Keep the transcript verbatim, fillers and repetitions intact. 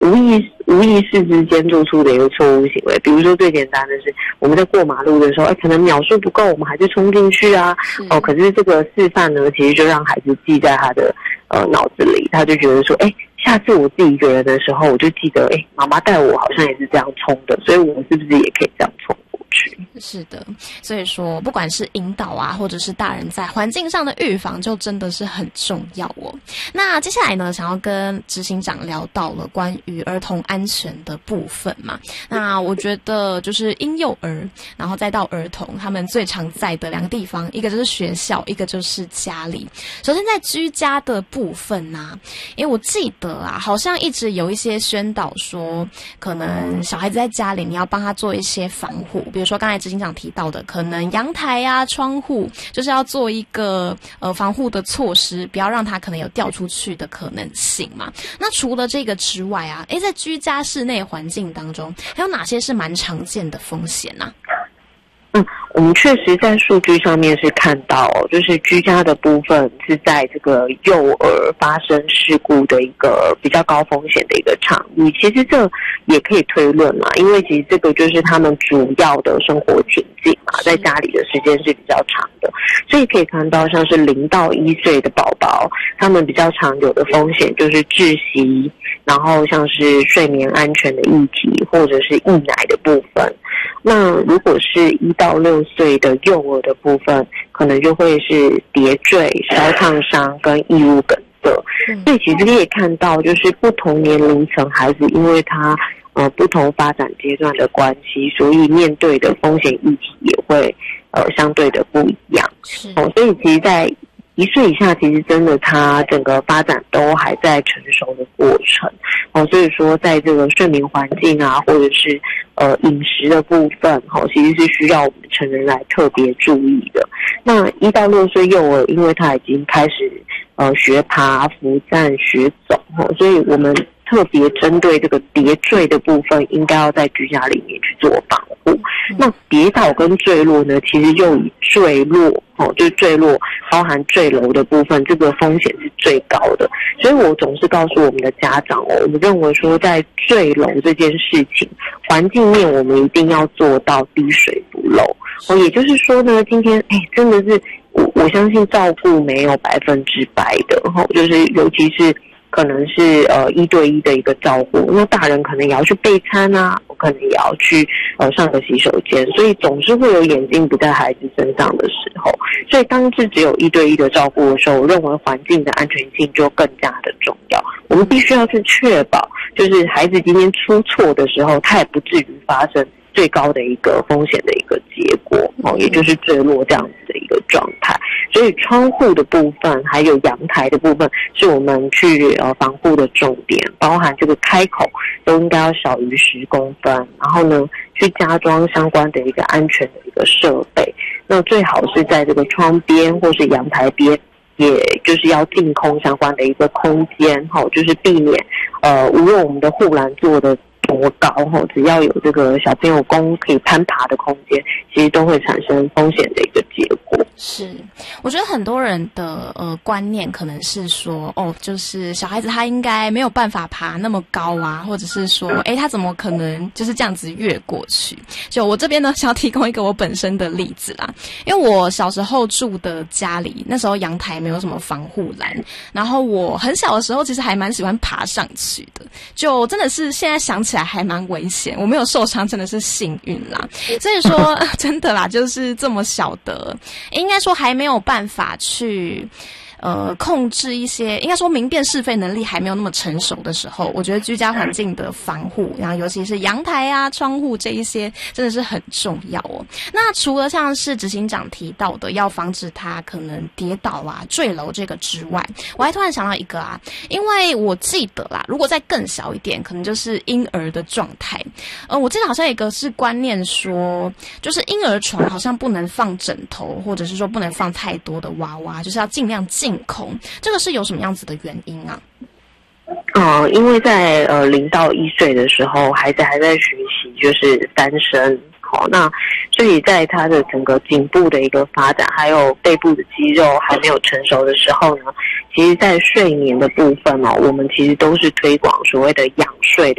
无意无意识之间做出的一个错误行为。比如说最简单的是我们在过马路的时候，哎，可能秒数不够，我们还是冲进去啊。哦，可是这个示范呢，其实就让孩子记在他的呃脑子里，他就觉得说，哎，下次我自己一个人的时候，我就记得，哎，妈妈带我好像也是这样冲的，所以我是不是也可以这样冲过去？ 是的，所以说不管是引导啊，或者是大人在环境上的预防，就真的是很重要哦。那接下来呢，想要跟执行长聊到了关于儿童安全的部分嘛。那我觉得就是婴幼儿，然后再到儿童，他们最常在的两个地方，一个就是学校，一个就是家里。首先在居家的部分啊，因为我记得啊，好像一直有一些宣导说，可能小孩子在家里你要帮他做一些防护，比如说刚才执行长提到的，可能阳台啊、窗户，就是要做一个呃防护的措施，不要让他可能有掉出去的可能性嘛。那除了这个之外啊，诶，在居家室内环境当中，还有哪些是蛮常见的风险啊？ 嗯，我们确实在数据上面是看到哦，就是居家的部分是在这个幼儿发生事故的一个比较高风险的一个场域。其实这也可以推论嘛，因为其实这个就是他们主要的生活情境嘛，在家里的时间是比较长的，所以可以看到像是零到一岁的宝宝，他们比较常有的风险就是窒息，然后像是睡眠安全的议题，或者是溢奶的部分。那如果是一到六岁的幼儿的部分，可能就会是跌坠、烧烫伤跟异物梗塞。所以其实可以看到，就是不同年龄层孩子，因为他呃不同发展阶段的关系，所以面对的风险议题也会呃相对的不一样。哦，所以其实在一岁以下，其实真的他整个发展都还在成熟的过程哦，所以说在这个睡眠环境啊，或者是呃饮食的部分，哦，其实是需要我们成人来特别注意的。那一到六岁幼儿，因为他已经开始呃学爬、扶站、学走，哦，所以我们特别针对这个跌坠的部分，应该要在居家里面去做防护。那跌倒跟坠落呢，其实就以坠落哦，就是坠落包含坠楼的部分，这个风险是最高的。所以我总是告诉我们的家长哦，我们认为说在坠楼这件事情，环境面我们一定要做到滴水不漏哦。也就是说呢，今天哎，真的是我我相信照顾没有百分之百的哈，就是尤其是可能是呃一对一的一个照顾，那大人可能也要去备餐啊，我可能也要去呃上个洗手间，所以总是会有眼睛不在孩子身上的时候。所以当是只有一对一的照顾的时候，我认为环境的安全性就更加的重要。我们必须要去确保，就是孩子今天出错的时候，他也不至于发生最高的一个风险的一个结果哦，也就是坠落这样子的一个状态。所以窗户的部分还有阳台的部分是我们去呃防护的重点，包含这个开口都应该要小于十公分，然后呢去加装相关的一个安全的一个设备。那最好是在这个窗边或是阳台边，也就是要净空相关的一个空间，齁，就是避免呃无论我们的护栏做的多高，齁，只要有这个小朋友供可以攀爬的空间，其实都会产生风险的一个结果。 是，我觉得很多人的呃观念可能是说，哦，就是小孩子他应该没有办法爬那么高啊，或者是说，诶，他怎么可能就是这样子越过去？就我这边呢，想要提供一个我本身的例子啦，因为我小时候住的家里，那时候阳台没有什么防护栏，然后我很小的时候其实还蛮喜欢爬上去的，就真的是现在想起来还蛮危险，我没有受伤真的是幸运啦。所以说真的啦，就是这么小的，应该说还没有办法去呃，控制一些，应该说明辨是非能力还没有那么成熟的时候，我觉得居家环境的防护，然后尤其是阳台啊、窗户这一些，真的是很重要哦。那除了像是执行长提到的，要防止他可能跌倒啊、坠楼这个之外，我还突然想到一个啊，因为我记得啦，如果再更小一点，可能就是婴儿的状态。呃，我记得好像有一个是观念说，就是婴儿床好像不能放枕头，或者是说不能放太多的娃娃，就是要尽量净空，这个是有什么样子的原因啊？ 呃，因为在呃零到一岁的时候，孩子还在学习，就是三声， 哦，那所以在他的整个颈部的一个发展，还有背部的肌肉还没有成熟的时候呢，其实在睡眠的部分哦，我们其实都是推广所谓的仰睡的